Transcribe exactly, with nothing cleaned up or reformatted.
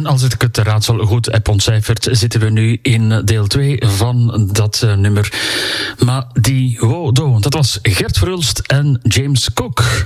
als ik het raadsel goed heb ontcijferd, zitten we nu in deel twee van dat uh, nummer. Maar die Wodo, dat was Gert Verhulst en James Cook.